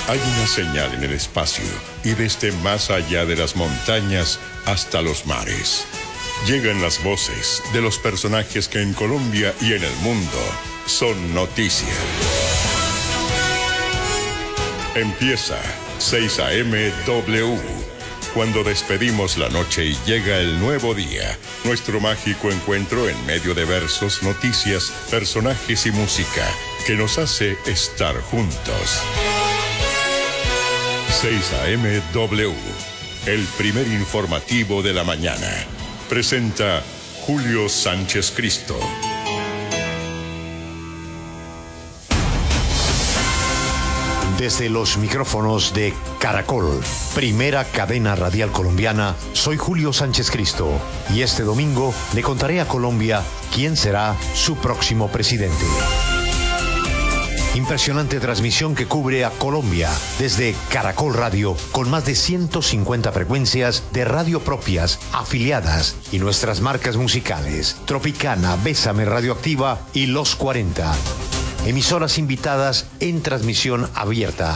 Hay una señal en el espacio y desde más allá de las montañas hasta los mares. Llegan las voces de los personajes que en Colombia y en el mundo son noticia. Empieza 6 a.m. W. Cuando despedimos la noche y llega el nuevo día, nuestro mágico encuentro en medio de versos, noticias, personajes y música que nos hace estar juntos. 6 a.m. W, el primer informativo de la mañana. Presenta Julio Sánchez Cristo. Desde los micrófonos de Caracol, primera cadena radial colombiana, soy Julio Sánchez Cristo y este domingo le contaré a Colombia quién será su próximo presidente. Impresionante transmisión que cubre a Colombia desde Caracol Radio, con más de 150 frecuencias de radio propias, afiliadas y nuestras marcas musicales: Tropicana, Bésame, Radioactiva y Los 40. Emisoras invitadas en transmisión abierta.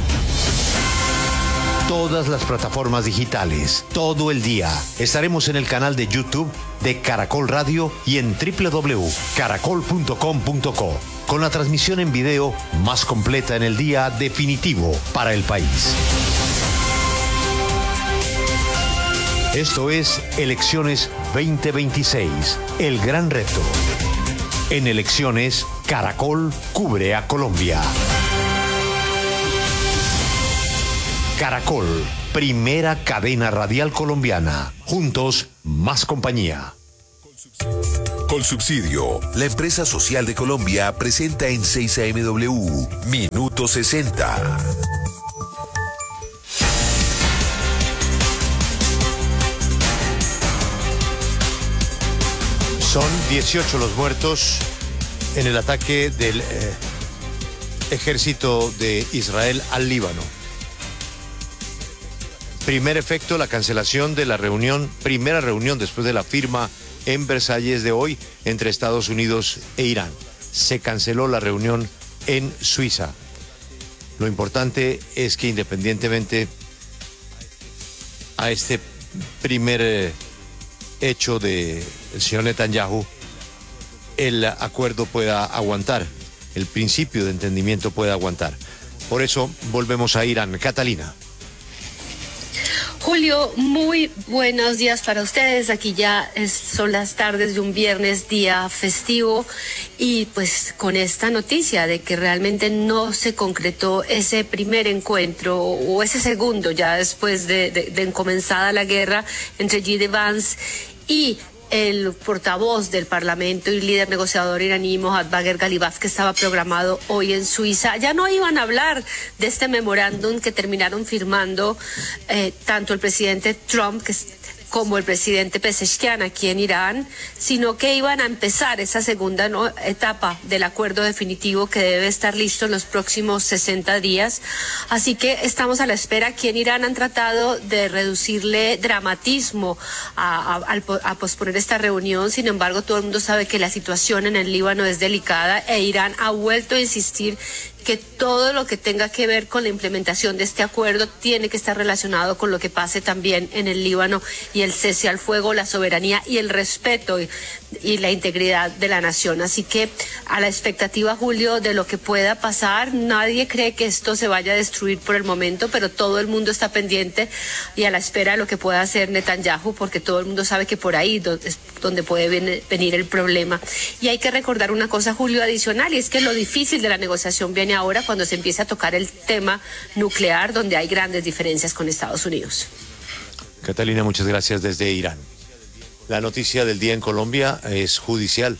Todas las plataformas digitales, todo el día. Estaremos en el canal de YouTube de Caracol Radio y en www.caracol.com.co, con la transmisión en video más completa en el día definitivo para el país. Esto es Elecciones 2026, el gran reto. En elecciones, Caracol cubre a Colombia. Caracol, primera cadena radial colombiana. Juntos, más compañía. Colsubsidio, la empresa social de Colombia, presenta en 6 AMW, Minuto 60. Son 18 los muertos en el ataque del ejército de Israel al Líbano. Primer efecto, la cancelación de la reunión, primera reunión después de la firma en Versalles de hoy entre Estados Unidos e Irán. Se canceló la reunión en Suiza. Lo importante es que, independientemente a este primer hecho del señor Netanyahu, el acuerdo pueda aguantar, el principio de entendimiento pueda aguantar. Por eso volvemos a Irán. Catalina. Julio, muy buenos días para ustedes. Aquí ya son las tardes de un viernes, día festivo, y pues con esta noticia de que realmente no se concretó ese primer encuentro o ese segundo ya después de comenzada la guerra entre J.D. Vance y el portavoz del Parlamento y líder negociador iraní Mohammad Bagher Ghalibaf, que estaba programado hoy en Suiza. Ya no iban a hablar de este memorándum que terminaron firmando tanto el presidente Trump como el presidente Pezeshkian aquí en Irán, sino que iban a empezar esa segunda etapa del acuerdo definitivo que debe estar listo en los próximos 60 días. Así que estamos a la espera. Aquí en Irán han tratado de reducirle dramatismo a posponer esta reunión. Sin embargo, todo el mundo sabe que la situación en el Líbano es delicada e Irán ha vuelto a insistir que todo lo que tenga que ver con la implementación de este acuerdo tiene que estar relacionado con lo que pase también en el Líbano y el cese al fuego, la soberanía y el respeto y la integridad de la nación. Así que a la expectativa, Julio, de lo que pueda pasar. Nadie cree que esto se vaya a destruir por el momento, pero todo el mundo está pendiente y a la espera de lo que pueda hacer Netanyahu, porque todo el mundo sabe que por ahí es donde puede venir el problema. Y hay que recordar una cosa, Julio, adicional, y es que lo difícil de la negociación viene ahora cuando se empieza a tocar el tema nuclear, donde hay grandes diferencias con Estados Unidos. Catalina, muchas gracias desde Irán. La noticia del día en Colombia es judicial.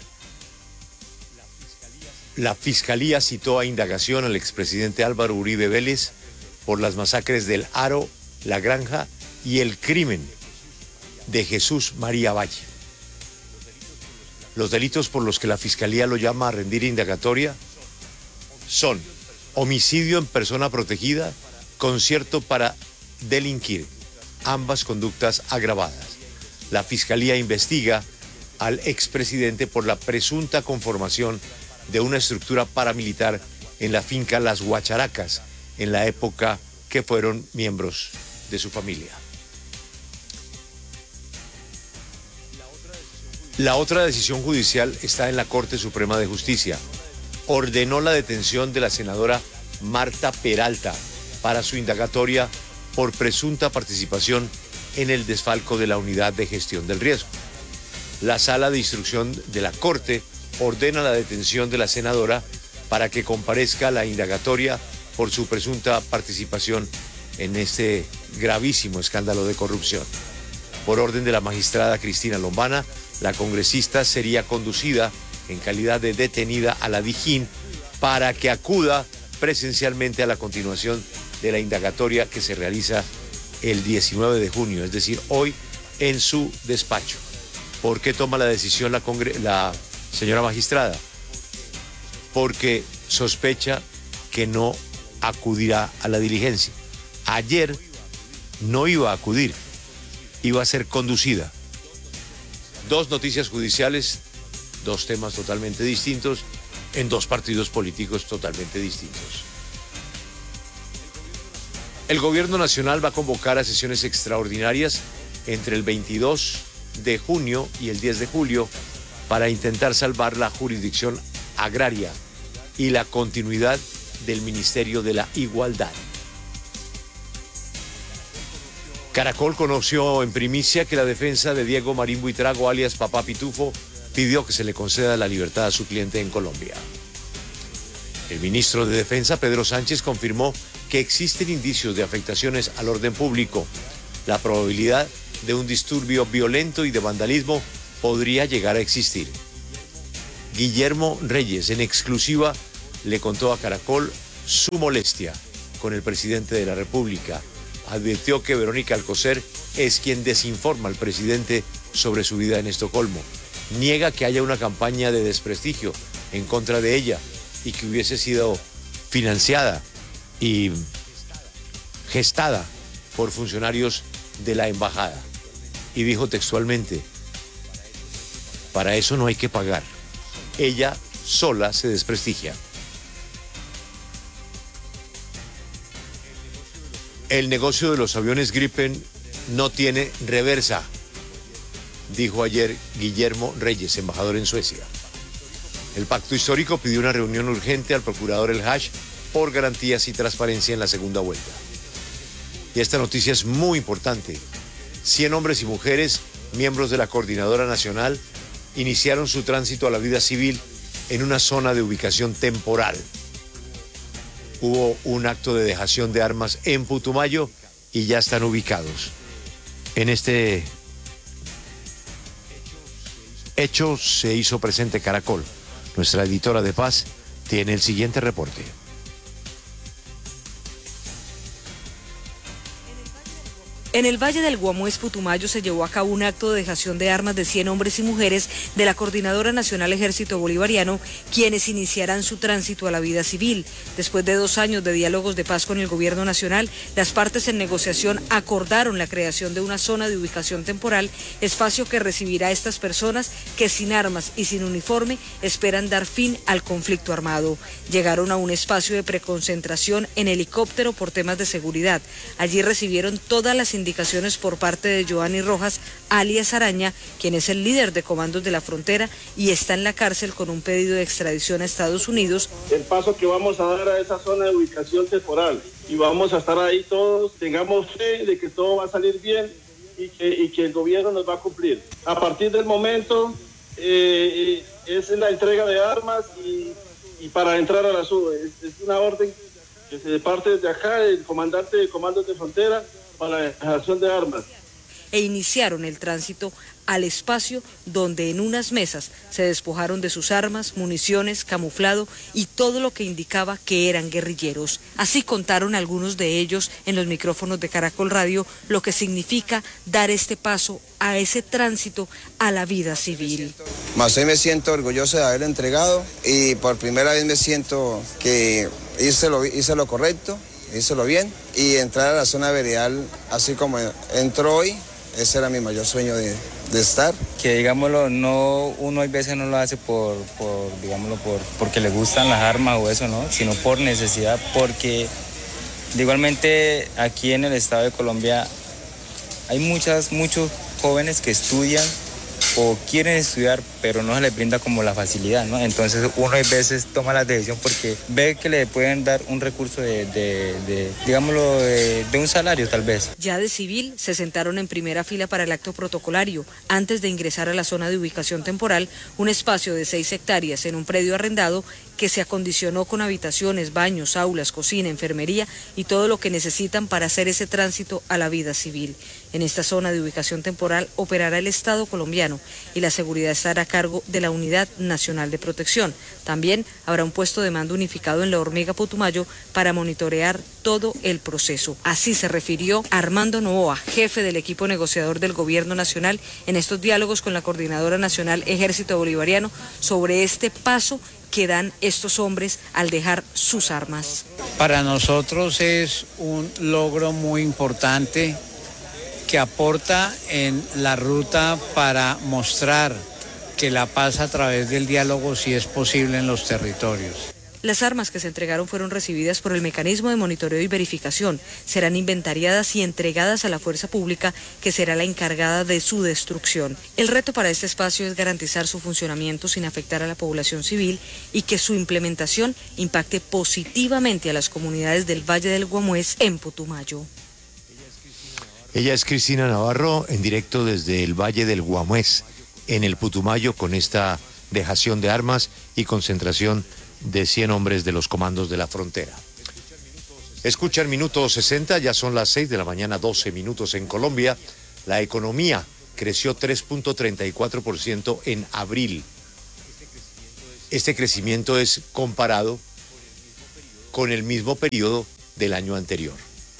La Fiscalía citó a indagación al expresidente Álvaro Uribe Vélez por las masacres del Aro, La Granja y el crimen de Jesús María Valle. Los delitos por los que la Fiscalía lo llama a rendir indagatoria son homicidio en persona protegida, concierto para delinquir, ambas conductas agravadas. La Fiscalía investiga al expresidente por la presunta conformación de una estructura paramilitar en la finca Las Guacharacas, en la época que fueron miembros de su familia. La otra decisión judicial está en la Corte Suprema de Justicia. Ordenó la detención de la senadora Marta Peralta para su indagatoria por presunta participación en el desfalco de la Unidad de Gestión del Riesgo. La Sala de Instrucción de la Corte ordena la detención de la senadora para que comparezca a la indagatoria por su presunta participación en este gravísimo escándalo de corrupción. Por orden de la magistrada Cristina Lombana, la congresista sería conducida en calidad de detenida a la Dijín para que acuda presencialmente a la continuación de la indagatoria que se realiza el 19 de junio, es decir, hoy en su despacho. ¿Por qué toma la decisión la señora magistrada? Porque sospecha que no acudirá a la diligencia. Ayer no iba a acudir, iba a ser conducida. Dos noticias judiciales, dos temas totalmente distintos, en dos partidos políticos totalmente distintos. El gobierno nacional va a convocar a sesiones extraordinarias entre el 22 de junio y el 10 de julio para intentar salvar la jurisdicción agraria y la continuidad del Ministerio de la Igualdad. Caracol conoció en primicia que la defensa de Diego Marín Buitrago, alias Papá Pitufo, pidió que se le conceda la libertad a su cliente en Colombia. El ministro de Defensa, Pedro Sánchez, confirmó que existen indicios de afectaciones al orden público. La probabilidad de un disturbio violento y de vandalismo podría llegar a existir. Guillermo Reyes, en exclusiva, le contó a Caracol su molestia con el presidente de la República. Advirtió que Verónica Alcocer es quien desinforma al presidente sobre su vida en Estocolmo. Niega que haya una campaña de desprestigio en contra de ella y que hubiese sido financiada y gestada por funcionarios de la embajada. Y dijo textualmente: para eso no hay que pagar. Ella sola se desprestigia. El negocio de los aviones Gripen no tiene reversa, dijo ayer Guillermo Reyes, embajador en Suecia. El Pacto Histórico pidió una reunión urgente al procurador El Haj por garantías y transparencia en la segunda vuelta. Y esta noticia es muy importante. 100 hombres y mujeres, miembros de la Coordinadora Nacional, iniciaron su tránsito a la vida civil en una zona de ubicación temporal. Hubo un acto de dejación de armas en Putumayo y ya están ubicados. En este hecho se hizo presente Caracol. Nuestra editora de paz tiene el siguiente reporte. En el Valle del Guamués, Putumayo, se llevó a cabo un acto de dejación de armas de 100 hombres y mujeres de la Coordinadora Nacional Ejército Bolivariano, quienes iniciarán su tránsito a la vida civil. Después de 2 años de diálogos de paz con el gobierno nacional, las partes en negociación acordaron la creación de una zona de ubicación temporal, espacio que recibirá a estas personas que sin armas y sin uniforme esperan dar fin al conflicto armado. Llegaron a un espacio de preconcentración en helicóptero por temas de seguridad. Allí recibieron todas las indicaciones por parte de Joanny Rojas, alias Araña, quien es el líder de comandos de la frontera y está en la cárcel con un pedido de extradición a Estados Unidos. El paso que vamos a dar a esa zona de ubicación temporal y vamos a estar ahí todos, tengamos fe de que todo va a salir bien y que el gobierno nos va a cumplir. A partir del momento es la entrega de armas y para entrar a la SUB es una orden que se parte desde acá, el comandante de comandos de frontera, para la dejación de armas. E iniciaron el tránsito al espacio donde en unas mesas se despojaron de sus armas, municiones, camuflado y todo lo que indicaba que eran guerrilleros. Así contaron algunos de ellos en los micrófonos de Caracol Radio lo que significa dar este paso a ese tránsito a la vida civil. Más hoy me siento orgulloso de haberlo entregado y por primera vez me siento que hice lo correcto, hice lo bien y entrar a la zona veredal así como entró hoy. Ese era mi mayor sueño de estar. Que digámoslo, uno a veces no lo hace porque le gustan las armas o eso, ¿no? Sino por necesidad, porque Igualmente, aquí en el estado de Colombia hay muchos jóvenes que estudian o quieren estudiar, pero no se les brinda como la facilidad, ¿no? Entonces uno a veces toma la decisión porque ve que le pueden dar un recurso digámoslo, de un salario tal vez. Ya de civil se sentaron en primera fila para el acto protocolario, antes de ingresar a la zona de ubicación temporal, un espacio de 6 hectáreas en un predio arrendado que se acondicionó con habitaciones, baños, aulas, cocina, enfermería y todo lo que necesitan para hacer ese tránsito a la vida civil. En esta zona de ubicación temporal operará el Estado colombiano y la seguridad estará a cargo de la Unidad Nacional de Protección. También habrá un puesto de mando unificado en La Hormiga, Putumayo, para monitorear todo el proceso. Así se refirió Armando Novoa, jefe del equipo negociador del Gobierno Nacional, en estos diálogos con la Coordinadora Nacional Ejército Bolivariano sobre este paso que dan estos hombres al dejar sus armas. Para nosotros es un logro muy importante que aporta en la ruta para mostrar que la paz a través del diálogo sí es posible en los territorios. Las armas que se entregaron fueron recibidas por el mecanismo de monitoreo y verificación. Serán inventariadas y entregadas a la fuerza pública, que será la encargada de su destrucción. El reto para este espacio es garantizar su funcionamiento sin afectar a la población civil y que su implementación impacte positivamente a las comunidades del Valle del Guamués en Putumayo. Ella es Cristina Navarro, en directo desde el Valle del Guamués, en el Putumayo, con esta dejación de armas y concentración de 100 hombres de los comandos de la frontera. Escuchan Minuto 60, ya son las 6 de la mañana, 12 minutos en Colombia. La economía creció 3.34% en abril. Este crecimiento es comparado con el mismo periodo del año anterior.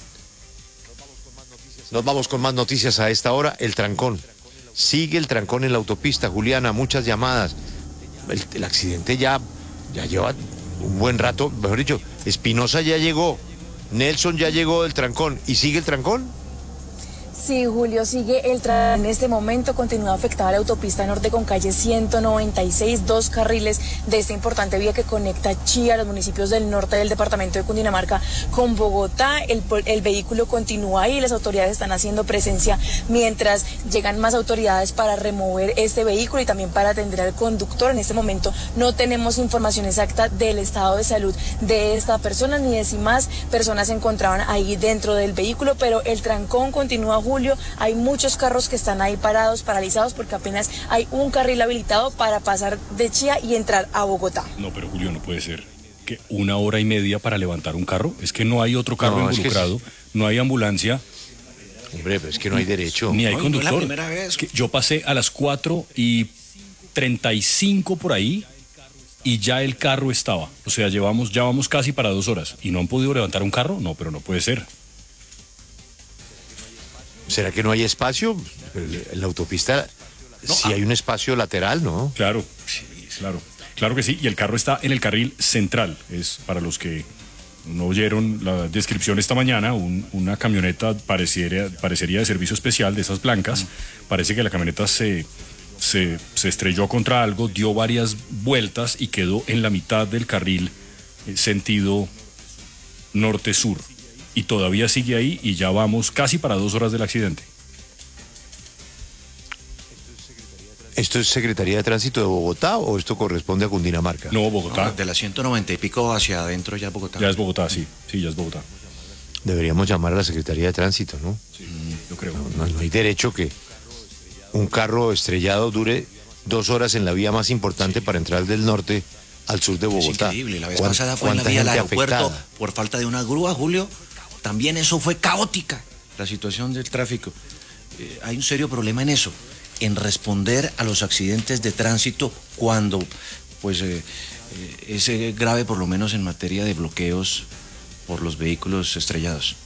Nos vamos con más noticias a esta hora. El trancón. Sigue el trancón en la autopista, Juliana, muchas llamadas. El accidente ya lleva un buen rato, mejor dicho, Espinosa ya llegó, Nelson ya llegó del trancón, ¿y sigue el trancón? Sí, Julio, sigue el trancón. En este momento continúa afectada la autopista norte con calle 196, 2 carriles de esta importante vía que conecta Chía, los municipios del norte del departamento de Cundinamarca, con Bogotá. El vehículo continúa ahí, las autoridades están haciendo presencia mientras llegan más autoridades para remover este vehículo y también para atender al conductor. En este momento no tenemos información exacta del estado de salud de esta persona, ni de si más personas se encontraban ahí dentro del vehículo, pero el trancón continúa, Julio. Hay muchos carros que están ahí parados, paralizados, porque apenas hay un carril habilitado para pasar de Chía y entrar a Bogotá. No, pero Julio, no puede ser que 1 hora y media para levantar un carro. Es que no hay otro carro involucrado, no hay ambulancia. Hombre, pero es que no hay derecho. Ni hay conductor. No, la primera vez. Es que yo pasé a las 4:35 por ahí y ya el carro estaba. O sea, ya vamos casi para 2 horas y no han podido levantar un carro. No, pero no puede ser. ¿Será que no hay espacio? En la autopista sí hay un espacio lateral, ¿no? Claro, sí, claro que sí. Y el carro está en el carril central. Es para los que no oyeron la descripción esta mañana, una camioneta parecería de servicio especial, de esas blancas. Parece que la camioneta se estrelló contra algo, dio varias vueltas y quedó en la mitad del carril sentido norte-sur. Y todavía sigue ahí y ya vamos casi para 2 horas del accidente. ¿Esto es Secretaría de Tránsito de Bogotá o esto corresponde a Cundinamarca? No, Bogotá. No, de las 190 y pico hacia adentro ya es Bogotá. Ya es Bogotá, sí, ya es Bogotá. Deberíamos llamar a la Secretaría de Tránsito, ¿no? Sí, yo creo. No hay derecho que un carro estrellado dure 2 horas en la vía más importante para entrar del norte al sur de Bogotá. Es increíble, la vez pasada fue en la vía del aeropuerto afectada por falta de una grúa, Julio. También eso fue caótica, la situación del tráfico. Hay un serio problema en eso, en responder a los accidentes de tránsito cuando es grave, por lo menos en materia de bloqueos por los vehículos estrellados.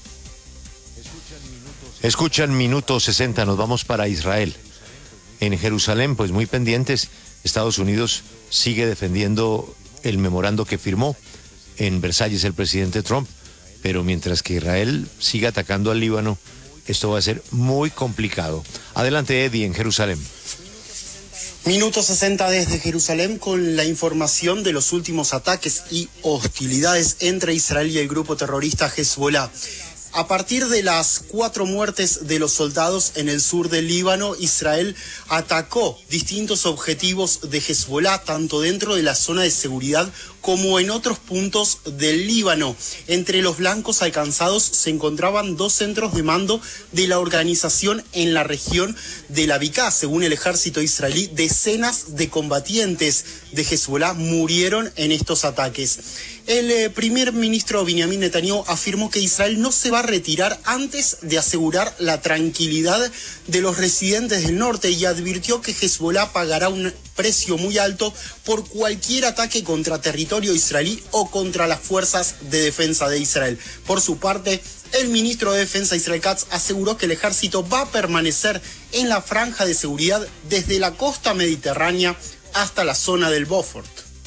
Escuchan Minuto 60, nos vamos para Israel. En Jerusalén, pues muy pendientes, Estados Unidos sigue defendiendo el memorando que firmó en Versalles el presidente Trump. Pero mientras que Israel siga atacando al Líbano, esto va a ser muy complicado. Adelante, Eddie, en Jerusalén. Minuto 60 desde Jerusalén con la información de los últimos ataques y hostilidades entre Israel y el grupo terrorista Hezbollah. A partir de las 4 muertes de los soldados en el sur del Líbano, Israel atacó distintos objetivos de Hezbollah, tanto dentro de la zona de seguridad como en otros puntos del Líbano. Entre los blancos alcanzados se encontraban 2 centros de mando de la organización en la región de la Bicá. Según el ejército israelí, decenas de combatientes de Hezbollah murieron en estos ataques. El primer ministro Benjamin Netanyahu afirmó que Israel no se va a retirar antes de asegurar la tranquilidad de los residentes del norte y advirtió que Hezbollah pagará un precio muy alto por cualquier ataque contra territorio israelí o contra las fuerzas de defensa de Israel. Por su parte, el ministro de Defensa Israel Katz aseguró que el ejército va a permanecer en la franja de seguridad desde la costa mediterránea hasta la zona del Beaufort.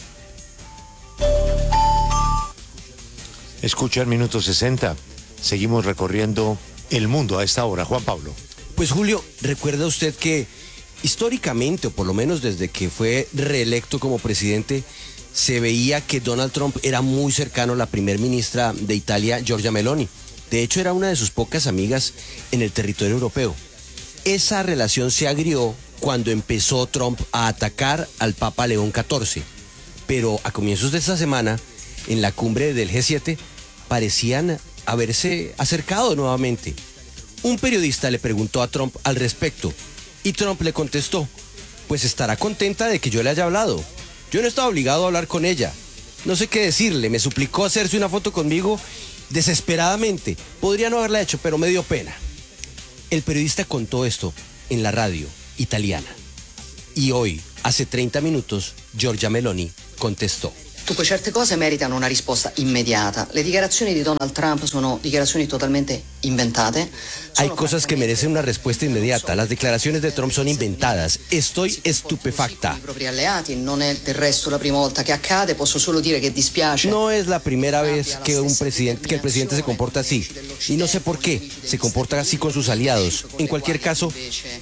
Escucha el minuto 60. Seguimos recorriendo el mundo a esta hora. Juan Pablo. Pues Julio, ¿recuerda usted que históricamente, o por lo menos desde que fue reelecto como presidente, se veía que Donald Trump era muy cercano a la primer ministra de Italia, Giorgia Meloni? De hecho, era una de sus pocas amigas en el territorio europeo. Esa relación se agrió cuando empezó Trump a atacar al Papa León XIV. Pero a comienzos de esta semana, en la cumbre del G7, parecían haberse acercado nuevamente. Un periodista le preguntó a Trump al respecto y Trump le contestó: pues estará contenta de que yo le haya hablado. Yo no estaba obligado a hablar con ella. No sé qué decirle, me suplicó hacerse una foto conmigo desesperadamente. Podría no haberla hecho, pero me dio pena. El periodista contó esto en la radio italiana. Y hoy, hace 30 minutos, Giorgia Meloni contestó. Dunque, certe cose meritano una risposta immediata. Le dichiarazioni di Donald Trump sono dichiarazioni totalmente inventate. Hay cosas que merecen una respuesta inmediata. Las declaraciones de Trump son inventadas. Estoy estupefacta. I propri alleati, non è del resto la prima volta che accade, posso solo dire che dispiace. No es la primera vez que el presidente se comporta así. Y no sé por qué se comporta así con sus aliados. En cualquier caso,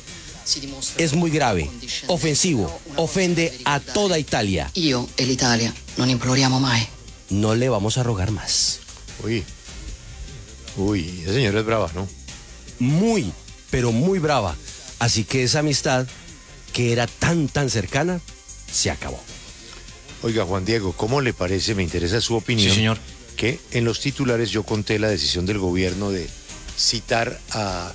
es muy grave, ofensivo, ofende a toda Italia. Io e l'Italia non imploriamo mai. No le vamos a rogar más. Uy, esa señora es brava, ¿no? Muy, pero muy brava. Así que esa amistad, que era tan cercana, se acabó. Oiga, Juan Diego, ¿cómo le parece? Me interesa su opinión. Sí, señor. Que en los titulares yo conté la decisión del gobierno de citar a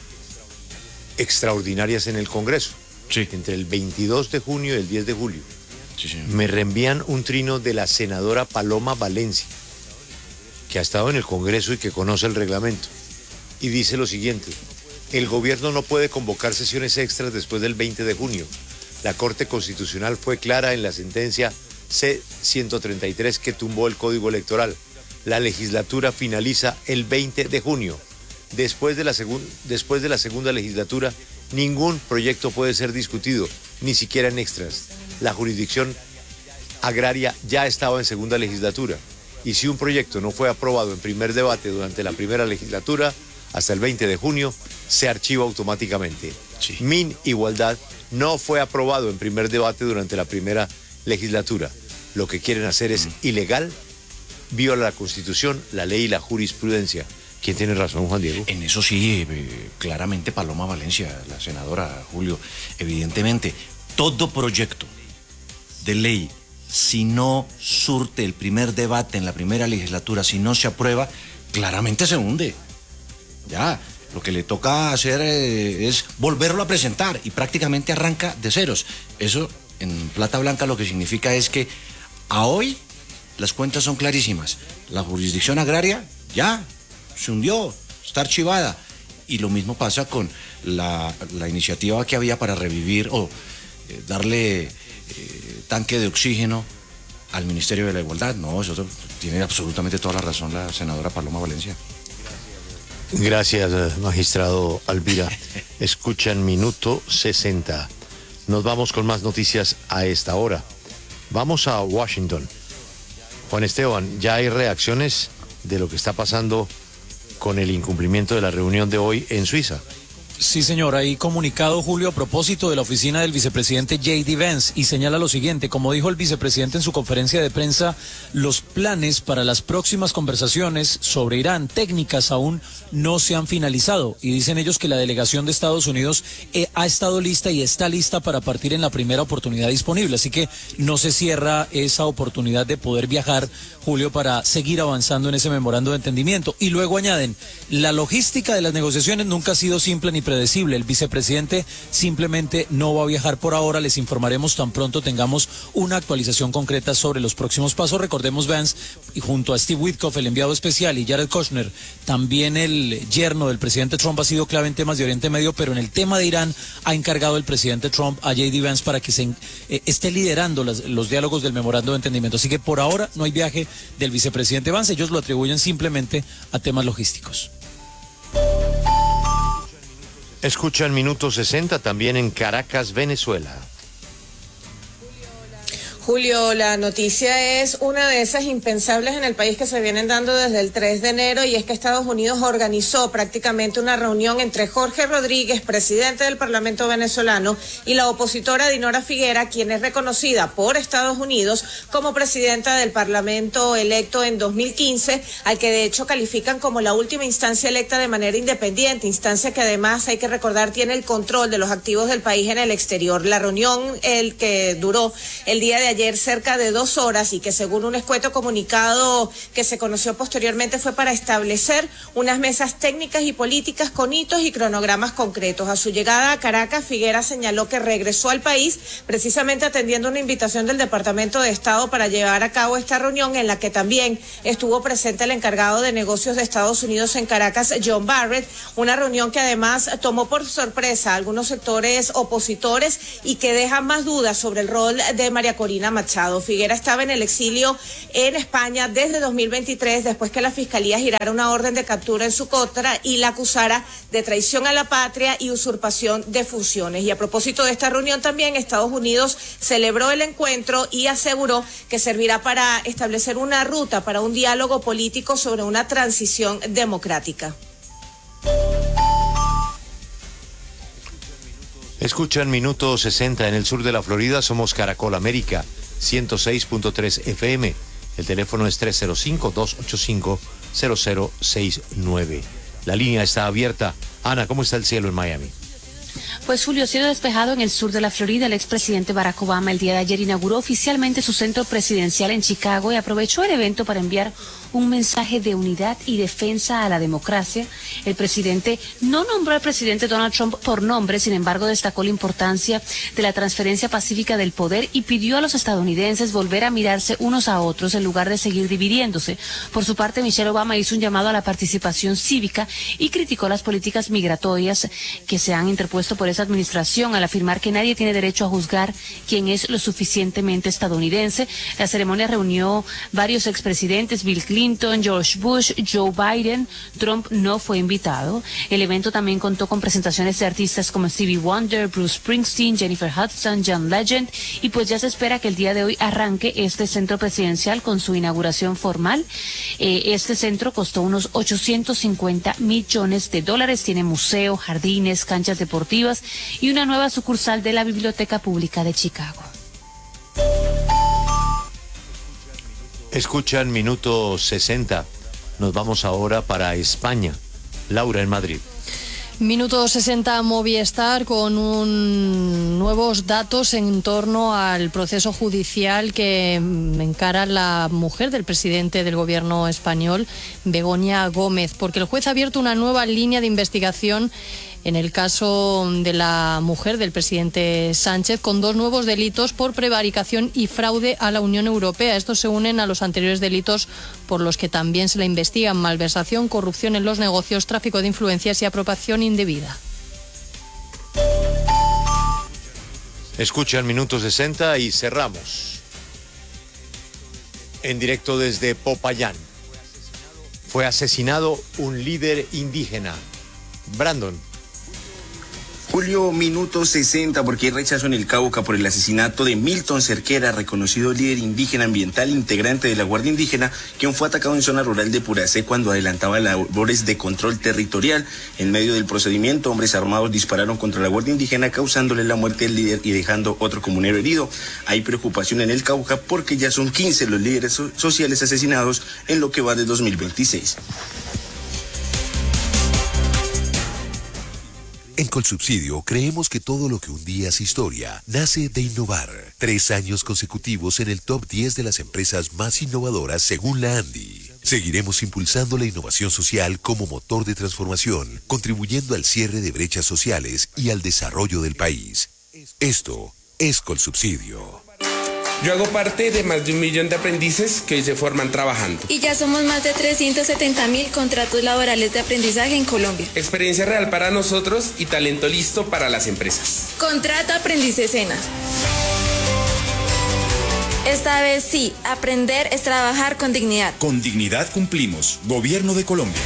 extraordinarias en el Congreso. Sí. Entre el 22 de junio y el 10 de julio. Sí, señor. Me reenvían un trino de la senadora Paloma Valencia, que ha estado en el Congreso y que conoce el reglamento. Y dice lo siguiente: el gobierno no puede convocar sesiones extras después del 20 de junio. La Corte Constitucional fue clara en la sentencia C-133 que tumbó el Código Electoral. La legislatura finaliza el 20 de junio. Después de la segunda legislatura, ningún proyecto puede ser discutido, ni siquiera en extras. La jurisdicción agraria ya estaba en segunda legislatura. Y si un proyecto no fue aprobado en primer debate durante la primera legislatura, hasta el 20 de junio, se archiva automáticamente. Sí. Min Igualdad no fue aprobado en primer debate durante la primera legislatura. Lo que quieren hacer es ilegal, viola la Constitución, la ley y la jurisprudencia. ¿Quién tiene razón, Juan Diego? En eso sí, claramente Paloma Valencia, la senadora, Julio. Evidentemente, todo proyecto de ley, si no surte el primer debate en la primera legislatura, si no se aprueba, claramente se hunde. Ya, lo que le toca hacer es volverlo a presentar y prácticamente arranca de ceros. Eso, en plata blanca, lo que significa es que a hoy las cuentas son clarísimas. La jurisdicción agraria ya se hundió, está archivada. Y lo mismo pasa con la iniciativa que había para revivir o darle tanque de oxígeno al Ministerio de la Igualdad. No, eso tiene absolutamente toda la razón la senadora Paloma Valencia. Gracias, magistrado Alvira. Escuchan Minuto 60. Nos vamos con más noticias a esta hora. Vamos a Washington. Juan Esteban, ya hay reacciones de lo que está pasando con el incumplimiento de la reunión de hoy en Suiza. Sí, señor, hay comunicado, Julio, a propósito de la oficina del vicepresidente J.D. Vance, y señala lo siguiente: como dijo el vicepresidente en su conferencia de prensa, los planes para las próximas conversaciones sobre Irán técnicas aún no se han finalizado, y dicen ellos que la delegación de Estados Unidos ha estado lista y está lista para partir en la primera oportunidad disponible, así que no se cierra esa oportunidad de poder viajar, Julio, para seguir avanzando en ese memorando de entendimiento. Y luego añaden, la logística de las negociaciones nunca ha sido simple ni predecible. El vicepresidente simplemente no va a viajar por ahora. Les informaremos tan pronto tengamos una actualización concreta sobre los próximos pasos. Recordemos, Vance, y junto a Steve Witkoff, el enviado especial, y Jared Kushner, también el yerno del presidente Trump, ha sido clave en temas de Oriente Medio, pero en el tema de Irán ha encargado el presidente Trump a J.D. Vance para que esté liderando los diálogos del memorando de entendimiento. Así que por ahora no hay viaje del vicepresidente Vance. Ellos lo atribuyen simplemente a temas logísticos. Escuchan Minuto 60 también en Caracas, Venezuela. Julio, la noticia es una de esas impensables en el país que se vienen dando desde el 3 de enero, y es que Estados Unidos organizó prácticamente una reunión entre Jorge Rodríguez, presidente del Parlamento venezolano, y la opositora Dinora Figuera, quien es reconocida por Estados Unidos como presidenta del Parlamento electo en 2015, al que de hecho califican como la última instancia electa de manera independiente, instancia que además, hay que recordar, tiene el control de los activos del país en el exterior. La reunión, el que duró el día de ayer cerca de 2 horas, y que según un escueto comunicado que se conoció posteriormente fue para establecer unas mesas técnicas y políticas con hitos y cronogramas concretos. A su llegada a Caracas, Figuera señaló que regresó al país precisamente atendiendo una invitación del Departamento de Estado para llevar a cabo esta reunión, en la que también estuvo presente el encargado de negocios de Estados Unidos en Caracas, John Barrett, una reunión que además tomó por sorpresa a algunos sectores opositores y que deja más dudas sobre el rol de María Corina Machado. Figuera estaba en el exilio en España desde 2023, después que la Fiscalía girara una orden de captura en su contra y la acusara de traición a la patria y usurpación de funciones. Y a propósito de esta reunión también, Estados Unidos celebró el encuentro y aseguró que servirá para establecer una ruta para un diálogo político sobre una transición democrática. Escuchan Minuto 60 en el sur de la Florida. Somos Caracol América, 106.3 FM. El teléfono es 305-285-0069. La línea está abierta. Ana, ¿cómo está el cielo en Miami? Pues Julio, cielo despejado en el sur de la Florida. El expresidente Barack Obama el día de ayer inauguró oficialmente su centro presidencial en Chicago y aprovechó el evento para enviar un mensaje de unidad y defensa a la democracia. El presidente no nombró al presidente Donald Trump por nombre, sin embargo destacó la importancia de la transferencia pacífica del poder y pidió a los estadounidenses volver a mirarse unos a otros en lugar de seguir dividiéndose. Por su parte, Michelle Obama hizo un llamado a la participación cívica y criticó las políticas migratorias que se han interpuesto por esa administración, al afirmar que nadie tiene derecho a juzgar quién es lo suficientemente estadounidense. La ceremonia reunió varios expresidentes: Bill Clinton, George Bush, Joe Biden. Trump no fue invitado. El evento también contó con presentaciones de artistas como Stevie Wonder, Bruce Springsteen, Jennifer Hudson, John Legend, y pues ya se espera que el día de hoy arranque este centro presidencial con su inauguración formal. Este centro costó unos $850 millones. Tiene museo, jardines, canchas deportivas y una nueva sucursal de la Biblioteca Pública de Chicago. Escuchan Minuto 60. Nos vamos ahora para España. Laura, en Madrid. Minuto 60 Movistar con nuevos datos en torno al proceso judicial que encara la mujer del presidente del gobierno español, Begoña Gómez, porque el juez ha abierto una nueva línea de investigación en el caso de la mujer del presidente Sánchez, con 2 nuevos delitos por prevaricación y fraude a la Unión Europea. Estos se unen a los anteriores delitos por los que también se le investigan: malversación, corrupción en los negocios, tráfico de influencias y apropiación indebida. Escuchan Minuto 60 y cerramos. En directo desde Popayán. Fue asesinado un líder indígena. Brandon. Julio, minuto 60, porque hay rechazo en el Cauca por el asesinato de Milton Cerquera, reconocido líder indígena ambiental, integrante de la Guardia Indígena, quien fue atacado en zona rural de Puracé cuando adelantaba labores de control territorial. En medio del procedimiento, hombres armados dispararon contra la Guardia Indígena, causándole la muerte al líder y dejando otro comunero herido. Hay preocupación en el Cauca porque ya son 15 los líderes sociales asesinados en lo que va de 2026. En Colsubsidio creemos que todo lo que un día es historia nace de innovar. 3 años consecutivos en el top 10 de las empresas más innovadoras según la ANDI. Seguiremos impulsando la innovación social como motor de transformación, contribuyendo al cierre de brechas sociales y al desarrollo del país. Esto es Colsubsidio. Yo hago parte de más de 1 millón de aprendices que hoy se forman trabajando. Y ya somos más de 370.000 contratos laborales de aprendizaje en Colombia. Experiencia real para nosotros y talento listo para las empresas. Contrato Aprendices Sena. Esta vez sí, aprender es trabajar con dignidad. Con dignidad cumplimos. Gobierno de Colombia.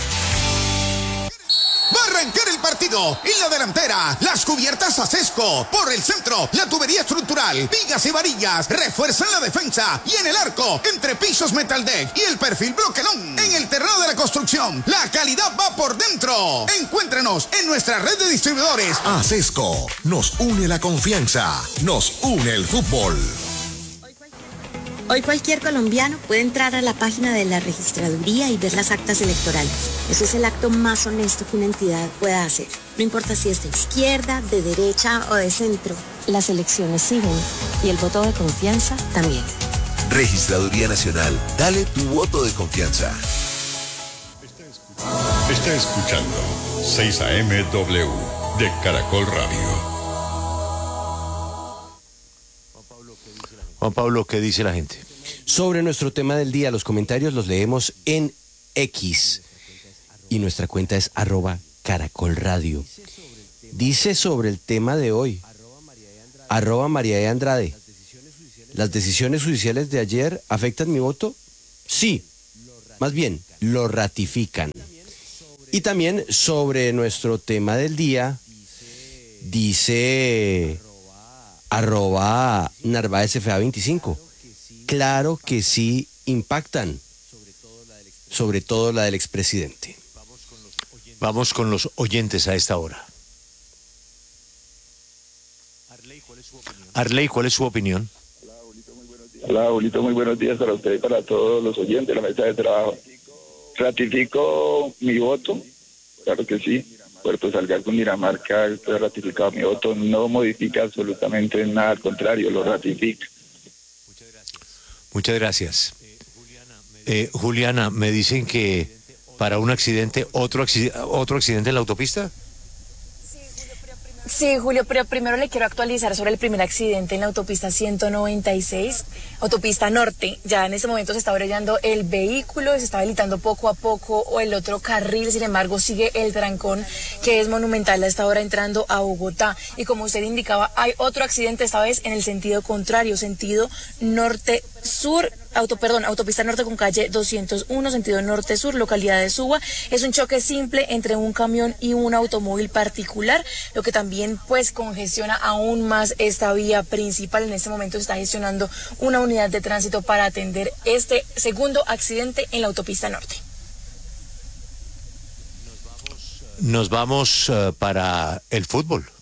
Va a arrancar el partido. En la delantera, las cubiertas Acesco. Por el centro, la tubería estructural, vigas y varillas refuerzan la defensa. Y en el arco, entre pisos Metaldeck y el perfil Bloquelón. En el terreno de la construcción, la calidad va por dentro. Encuéntrenos en nuestra red de distribuidores. Acesco, nos une la confianza, nos une el fútbol. Hoy cualquier colombiano puede entrar a la página de la registraduría y ver las actas electorales. Ese es el acto más honesto que una entidad pueda hacer. No importa si es de izquierda, de derecha o de centro. Las elecciones siguen y el voto de confianza también. Registraduría Nacional, dale tu voto de confianza. Está escuchando 6 AM-W de Caracol Radio. Juan Pablo, ¿qué dice la gente? Sobre nuestro tema del día, los comentarios los leemos en X y nuestra cuenta es @caracolradio. Dice sobre el tema de hoy, @María Andrade. ¿Las decisiones judiciales de ayer afectan mi voto? Sí, más bien, lo ratifican. Y también sobre nuestro tema del día, dice @NarváezFA25. Claro que sí impactan, sobre todo la del expresidente. Vamos con los oyentes a esta hora. Arley, ¿cuál es su opinión? Hola, Julito, muy buenos días para usted y para todos los oyentes de la mesa de trabajo. Ratifico mi voto, claro que sí. Puerto Salgar con Dinamarca, estoy ratificado mi voto, no modifica absolutamente nada, al contrario, lo ratifica. Muchas gracias. Juliana, me dicen que para un accidente, otro accidente en la autopista. Sí, Julio, pero primero le quiero actualizar sobre el primer accidente en la autopista 196, autopista norte. Ya en este momento se está orillando el vehículo, se está habilitando poco a poco el otro carril, sin embargo sigue el trancón que es monumental a esta hora entrando a Bogotá. Y como usted indicaba, hay otro accidente esta vez en el sentido contrario, sentido norte-sur. Autopista norte con calle 201, sentido norte-sur, localidad de Suba. Es un choque simple entre un camión y un automóvil particular, lo que también pues congestiona aún más esta vía principal. En este momento se está gestionando una unidad de tránsito para atender este segundo accidente en la autopista norte. Nos vamos para el fútbol.